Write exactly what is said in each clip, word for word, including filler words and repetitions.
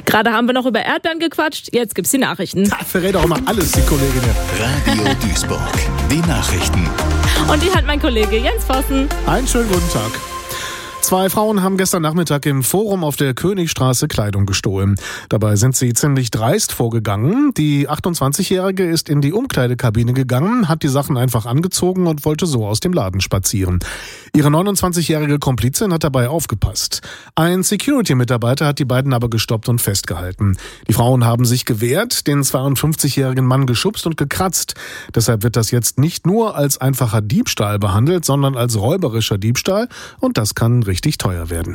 Gerade haben wir noch über Erdbeeren gequatscht, jetzt gibt's die Nachrichten. Da verrät auch immer alles, die Kollegin. Radio Duisburg, die Nachrichten. Und die hat mein Kollege Jens Vossen. Einen schönen guten Tag. Zwei Frauen haben gestern Nachmittag im Forum auf der Königstraße Kleidung gestohlen. Dabei sind sie ziemlich dreist vorgegangen. Die achtundzwanzigjährige ist in die Umkleidekabine gegangen, hat die Sachen einfach angezogen und wollte so aus dem Laden spazieren. Ihre neunundzwanzigjährige Komplizin hat dabei aufgepasst. Ein Security-Mitarbeiter hat die beiden aber gestoppt und festgehalten. Die Frauen haben sich gewehrt, den zweiundfünfzigjährigen Mann geschubst und gekratzt. Deshalb wird das jetzt nicht nur als einfacher Diebstahl behandelt, sondern als räuberischer Diebstahl, und das kann richtig teuer werden.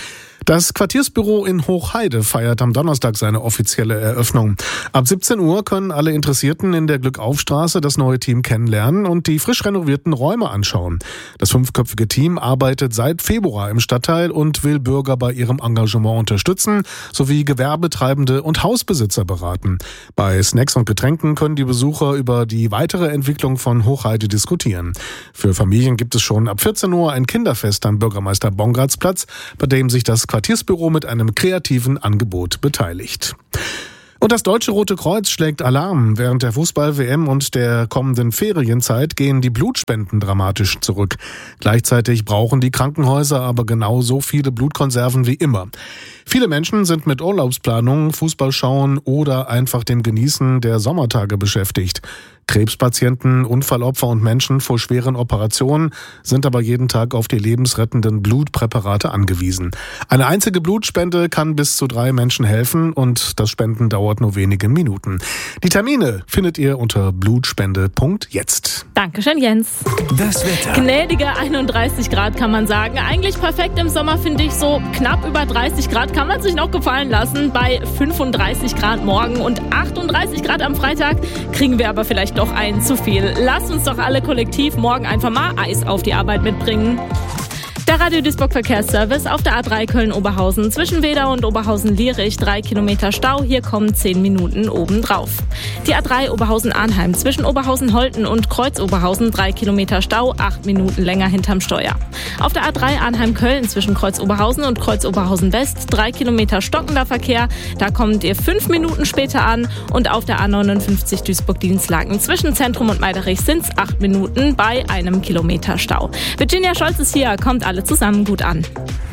Das Quartiersbüro in Hochheide feiert am Donnerstag seine offizielle Eröffnung. Ab siebzehn Uhr können alle Interessierten in der Glückaufstraße das neue Team kennenlernen und die frisch renovierten Räume anschauen. Das fünfköpfige Team arbeitet seit Februar im Stadtteil und will Bürger bei ihrem Engagement unterstützen, sowie Gewerbetreibende und Hausbesitzer beraten. Bei Snacks und Getränken können die Besucher über die weitere Entwicklung von Hochheide diskutieren. Für Familien gibt es schon ab vierzehn Uhr ein Kinderfest am Bürgermeister Bongartz-Platz, bei dem sich das Quartiersbüro mit einem kreativen Angebot beteiligt. Und das Deutsche Rote Kreuz schlägt Alarm. Während der Fußball-W M und der kommenden Ferienzeit gehen die Blutspenden dramatisch zurück. Gleichzeitig brauchen die Krankenhäuser aber genauso viele Blutkonserven wie immer. Viele Menschen sind mit Urlaubsplanungen, Fußballschauen oder einfach dem Genießen der Sommertage beschäftigt. Krebspatienten, Unfallopfer und Menschen vor schweren Operationen sind aber jeden Tag auf die lebensrettenden Blutpräparate angewiesen. Eine einzige Blutspende kann bis zu drei Menschen helfen und das Spenden dauert nur wenige Minuten. Die Termine findet ihr unter blutspende punkt jetzt. Dankeschön, Jens. Das Wetter. Gnädige einunddreißig Grad kann man sagen. Eigentlich perfekt im Sommer, finde ich. So knapp über dreißig Grad kann man sich noch gefallen lassen. Bei fünfunddreißig Grad morgen und achtunddreißig Grad am Freitag kriegen wir aber vielleicht doch ein zu viel. Lasst uns doch alle kollektiv morgen einfach mal Eis auf die Arbeit mitbringen. Der Radio Duisburg Verkehrsservice auf der A drei Köln-Oberhausen zwischen Wedau und Oberhausen-Lierich, drei Kilometer Stau, hier kommen zehn Minuten obendrauf. Die A drei Oberhausen-Arnheim zwischen Oberhausen-Holten und Kreuz-Oberhausen, drei Kilometer Stau, acht Minuten länger hinterm Steuer. Auf der A drei Arnheim-Köln zwischen Kreuz-Oberhausen und Kreuz-Oberhausen-West, drei Kilometer stockender Verkehr, da kommt ihr fünf Minuten später an, und auf der A neunundfünfzig Duisburg-Dienstlaken zwischen Zentrum und Meiderich sind es acht Minuten bei einem Kilometer Stau. Virginia Scholz ist hier, kommt alle zusammen gut an.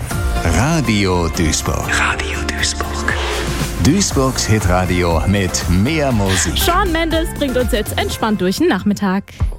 Radio Duisburg. Radio Duisburg. Duisburgs Hitradio mit mehr Musik. Shawn Mendes bringt uns jetzt entspannt durch den Nachmittag.